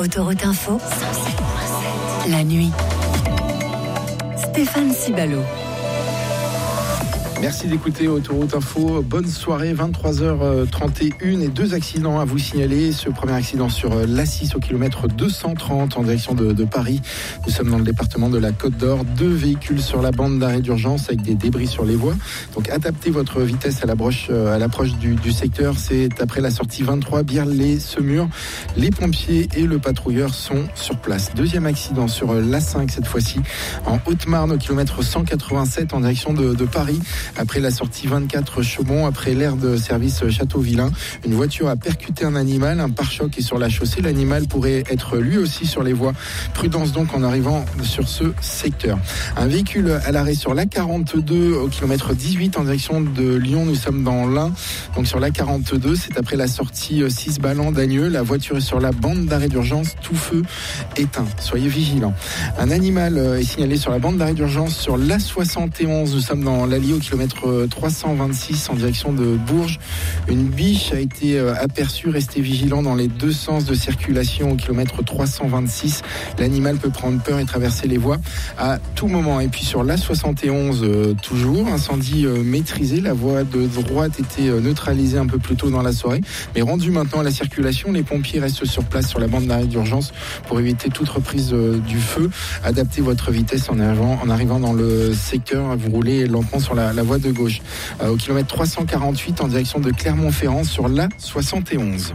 Autoroute Info, la nuit. Stéphane Cibalo. Merci d'écouter Autoroute Info. Bonne soirée, 23h31 et 2 accidents à vous signaler. Ce premier accident sur l'A6 au kilomètre 230 en direction de Paris. Nous sommes dans le département de la Côte d'Or. 2 véhicules sur la bande d'arrêt d'urgence avec des débris sur les voies. Donc adaptez votre vitesse à l'approche du secteur. C'est après la sortie 23 Birley-Semur. Les pompiers et le patrouilleur sont sur place. Deuxième accident sur l'A5 cette fois-ci en Haute-Marne au kilomètre 187 en direction de Paris. Après la sortie 24 Chaumont, après l'aire de service Château-Vilain, une voiture a percuté un animal, un pare-choc est sur la chaussée. L'animal pourrait être lui aussi sur les voies. Prudence donc en arrivant sur ce secteur. Un véhicule à l'arrêt sur l'A42 au kilomètre 18 en direction de Lyon. Nous sommes dans l'Ain. Donc sur l'A42, c'est après la sortie 6 Ballan d'Agneux. La voiture est sur la bande d'arrêt d'urgence, tout feu éteint. Soyez vigilants. Un animal est signalé sur la bande d'arrêt d'urgence sur l'A71. Nous sommes dans l'Allier au kilomètre 326 en direction de Bourges. Une biche a été aperçue. Restez vigilants dans les deux sens de circulation au kilomètre 326. L'animal peut prendre peur et traverser les voies à tout moment. Et puis sur l'A71, toujours, incendie maîtrisé. La voie de droite était neutralisée un peu plus tôt dans la soirée, mais rendue maintenant à la circulation. Les pompiers restent sur place sur la bande d'arrêt d'urgence pour éviter toute reprise du feu. Adaptez votre vitesse en arrivant dans le secteur. Vous roulez lentement sur la voie de gauche. Au kilomètre 348 en direction de Clermont-Ferrand sur l'A71.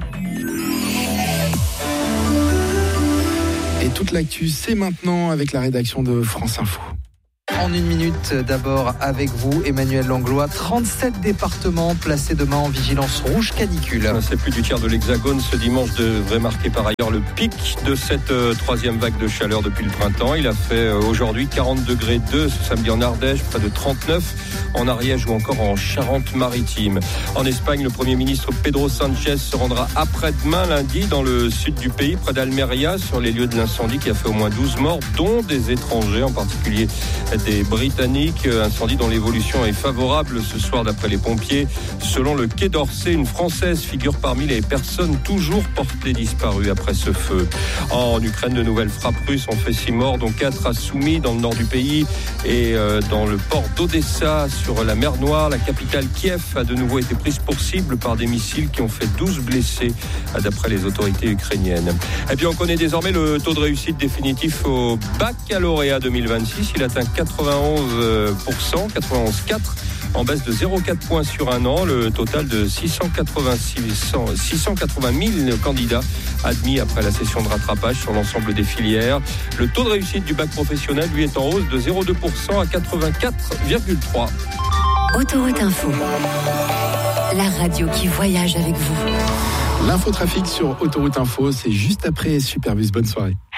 Et toute l'actu, c'est maintenant avec la rédaction de France Info. En une minute, d'abord avec vous, Emmanuel Langlois. 37 départements placés demain en vigilance rouge canicule. C'est plus du tiers de l'Hexagone. Ce dimanche devrait marquer par ailleurs le pic de cette troisième vague de chaleur depuis le printemps. Il a fait aujourd'hui 40 degrés 2 ce samedi en Ardèche, près de 39 en Ariège ou encore en Charente-Maritime. En Espagne, le Premier ministre Pedro Sánchez se rendra après-demain lundi dans le sud du pays, près d'Almeria, sur les lieux de l'incendie qui a fait au moins 12 morts, dont des étrangers, en particulier des Britanniques. Incendie dont l'évolution est favorable ce soir d'après les pompiers. Selon le Quai d'Orsay, une Française figure parmi les personnes toujours portées disparues après ce feu. En Ukraine, de nouvelles frappes russes ont fait 6 morts, dont 4 à Soumy dans le nord du pays et dans le port d'Odessa sur la mer Noire. La capitale Kiev a de nouveau été prise pour cible par des missiles qui ont fait 12 blessés d'après les autorités ukrainiennes. Et puis on connaît désormais le taux de réussite définitif au baccalauréat 2026. Il atteint 91%, 91,4%, en baisse de 0,4 points sur un an. Le total de 680 000 candidats admis après la session de rattrapage sur l'ensemble des filières. Le taux de réussite du bac professionnel, lui, est en hausse de 0,2% à 84,3%. Autoroute Info, la radio qui voyage avec vous. L'infotrafic sur Autoroute Info, c'est juste après Superbus. Bonne soirée.